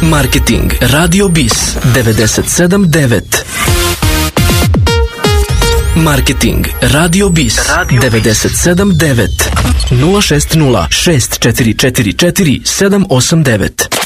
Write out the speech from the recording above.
Marketing Radio Bis 97.9. Marketing Radio Bis 97.9 060 6444 789.